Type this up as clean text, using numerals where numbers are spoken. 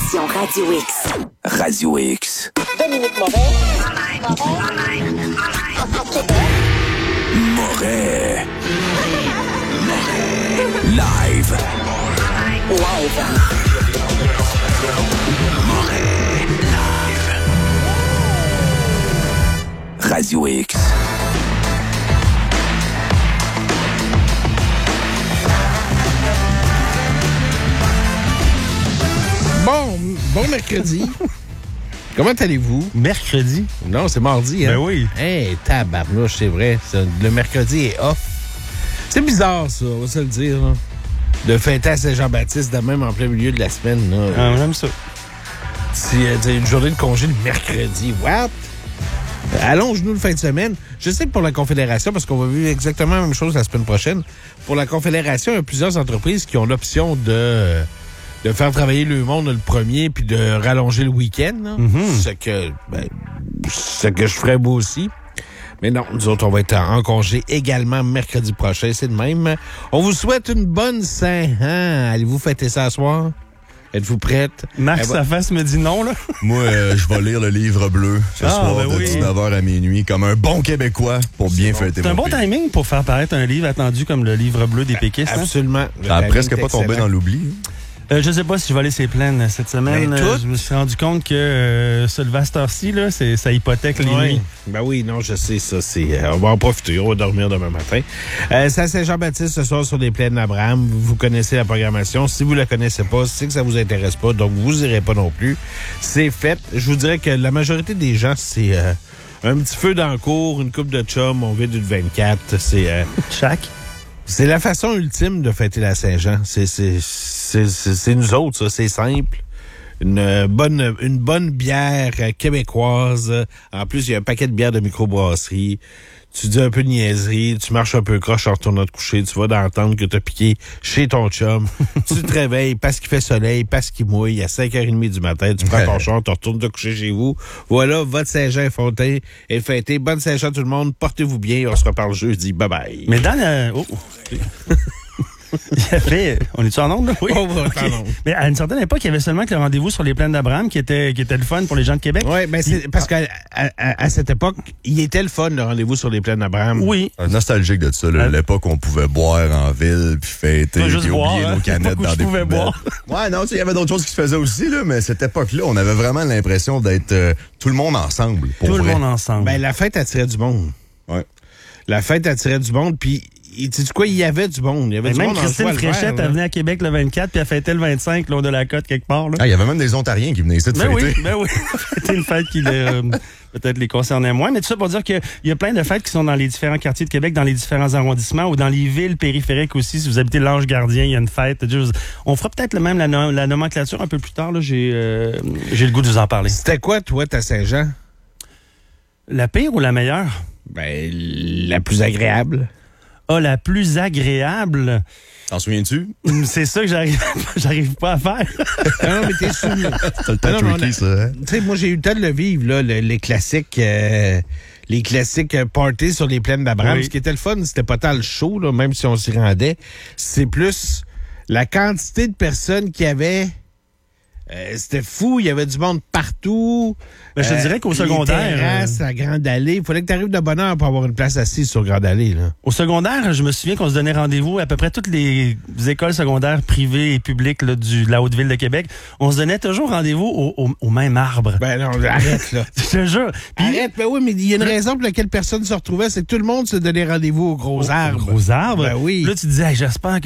l'application Radio X. Radio X. Dominique Moret. Moret. Live. Moret. Live. Radio X. Bon mercredi. Comment allez-vous? Mercredi? Non, c'est mardi, hein? Ben oui. Hey, tabarnouche, c'est vrai. Le mercredi est off. C'est bizarre, ça, on va se le dire. Là. De fêter à Saint-Jean-Baptiste de même en plein milieu de la semaine. Là. Ah, j'aime ça. C'est une journée de congé le mercredi. What? Allonge-nous le fin de semaine. Je sais que pour la Confédération, parce qu'on va vivre exactement la même chose la semaine prochaine, pour la Confédération, il y a plusieurs entreprises qui ont l'option de faire travailler le monde le premier puis de rallonger le week-end. Ce que je ferais moi aussi. Mais non, nous autres, on va être en congé également mercredi prochain. C'est de même. On vous souhaite une bonne Saint-Jean. Allez-vous fêter ça ce soir? Êtes-vous prête? Max, sa face me dit non, là. Moi, je vais lire le livre bleu ce soir ben de oui. 19h à minuit, comme un bon Québécois pour bien fêter C'est un mon bon pays. timing pour faire paraître un livre attendu comme le livre bleu des péquistes. Hein? Absolument. Ça a Le presque timing pas est tombé excellent. dans l'oubli. Je sais pas si je vais aller ses plaines cette semaine. Ben, tout. Je me suis rendu compte que ce Vastor-ci, là, ça hypothèque les nuits. Ben oui, non, je sais ça. On va en profiter. On va dormir demain matin. C'est à Saint-Jean-Baptiste ce soir sur les plaines d'Abraham. Vous connaissez la programmation. Si vous la connaissez pas, c'est que ça vous intéresse pas, donc vous irez pas non plus. C'est fait. Je vous dirais que la majorité des gens, c'est un petit feu dans le cours, une coupe de chum, on vide une 24. C'est la façon ultime de fêter la Saint-Jean. C'est nous autres, ça. C'est simple. Une bonne bière québécoise. En plus, il y a un paquet de bières de microbrasserie. Tu dis un peu de niaiserie, tu marches un peu croche en retournant te coucher, tu vas d'entendre que t'as piqué chez ton chum. Tu te réveilles parce qu'il fait soleil, parce qu'il mouille, à 5h30 du matin, tu prends ton char, tu retournes te coucher chez vous. Voilà, votre Saint-Jean est fêté. Bonne Saint-Jean tout le monde, portez-vous bien, on se reparle jeudi. Bye bye. Mais dans la... Oh. Il y avait... On est-tu en onde, là? Oui. On va être en onde. Mais à une certaine époque, il y avait seulement que le rendez-vous sur les plaines d'Abraham qui était le fun pour les gens de Québec. Oui, ben c'est parce qu'à cette époque, il était le fun, le rendez-vous sur les plaines d'Abraham. Oui. Nostalgique de ça, là, l'époque où on pouvait boire en ville, puis fêter, Pas juste puis boire, oublier hein. nos canettes L'époque où dans je des pouvais poubelles. boire. Ouais, non, tu sais, il y avait d'autres choses qui se faisaient aussi, là, mais cette époque-là, on avait vraiment l'impression d'être tout le monde ensemble. Pour Tout le vrai. monde ensemble. Ben, la fête attirait du monde. Ouais. La fête attirait du monde, puis tu sais quoi, il y avait du monde. Il y avait Mais du même monde en Christine joie le Fréchette, vert, elle venait à Québec le 24 puis elle fêtait le 25 l'eau de la côte quelque part. Là. Ah, il y avait même des Ontariens qui venaient ici de fêter. Ben oui. C'était une fête qui peut-être les concernait moins. Mais tout ça pour dire qu'il y a plein de fêtes qui sont dans les différents quartiers de Québec, dans les différents arrondissements ou dans les villes périphériques aussi. Si vous habitez l'Ange Gardien, il y a une fête. On fera peut-être même la nomenclature un peu plus tard. Là. J'ai le goût de vous en parler. C'était quoi, toi, ta Saint-Jean? La pire ou la meilleure? Ben, la plus agréable. Ah, la plus agréable. T'en souviens-tu? C'est ça que j'arrive pas à faire. Non, mais t'es soumis. C'est le temps tricky, ça. Hein? Tu sais, moi, j'ai eu le temps de le vivre, là, les classiques parties sur les plaines d'Abraham. Oui. Ce qui était le fun, c'était pas tant le show, là, même si on s'y rendait. C'est plus la quantité de personnes qu'il y avait. C'était fou, il y avait du monde partout. Ben, je te dirais qu'au secondaire, Les terrasses, la Grande Allée. Il fallait que tu arrives de bonne heure pour avoir une place assise sur Grande Allée. Là. Au secondaire, je me souviens qu'on se donnait rendez-vous à peu près toutes les écoles secondaires privées et publiques là, de la Haute-Ville de Québec. On se donnait toujours rendez-vous au même arbre. Ben non, arrête là. Je te jure. Puis, Arrête, ben oui, mais il y a une raison pour laquelle personne se retrouvait, c'est que tout le monde se donnait rendez-vous au gros arbre. Gros arbre. Ben oui. Là, tu disais, hey, j'espère que